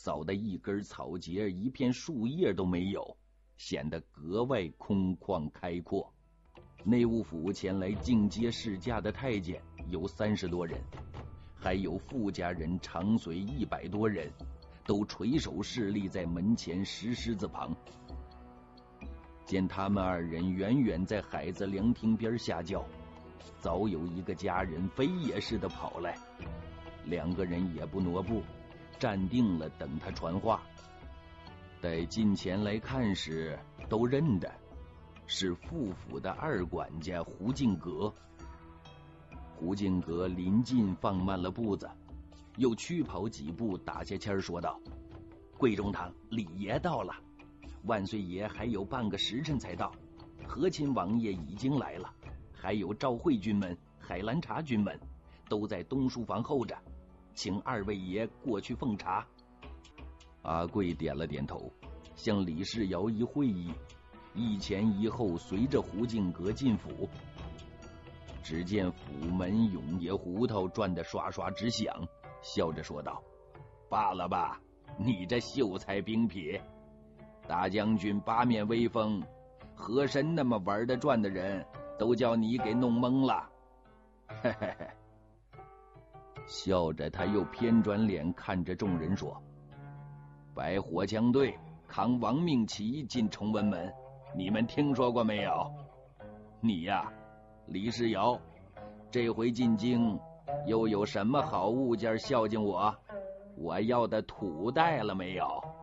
扫得一根草节一片树叶都没有，显得格外空旷开阔。内务府前来进阶试驾的太监有30多人，还有富家人长随100多人，都垂手侍立在门前石狮子旁。见他们2人远远在海子凉亭边下轿，早有一个家人飞也似的跑来，2个人也不挪步，站定了等他传话。待近前来看时，都认得是副府的2管家胡敬阁。胡敬阁临近放慢了步子，又驱跑几步，打下签说道：贵中堂李爷到了，万岁爷还有半个时辰才到，和亲王爷已经来了，还有赵惠军们、海兰察军们都在东书房候着，请2位爷过去奉茶。阿贵点了点头，向李世尧一会意，一前一后随着胡敬阁进府。只见府门永爷胡桃转得刷刷直响，笑着说道：罢了吧，你这秀才兵痞，大将军八面威风，和珅那么玩得转的人都叫你给弄懵了。嘿嘿嘿。笑着他又偏转脸看着众人说：白火枪队扛亡命旗进崇文门，你们听说过没有？你呀，李世尧，这回进京又有什么好物件孝敬我？我要的土带了没有？